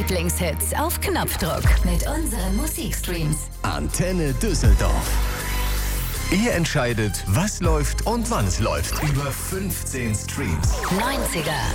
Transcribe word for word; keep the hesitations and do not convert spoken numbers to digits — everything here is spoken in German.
Lieblingshits auf Knopfdruck mit unseren Musikstreams. Antenne Düsseldorf. Ihr entscheidet, was läuft und wann es läuft. Über fünfzehn Streams. neunziger,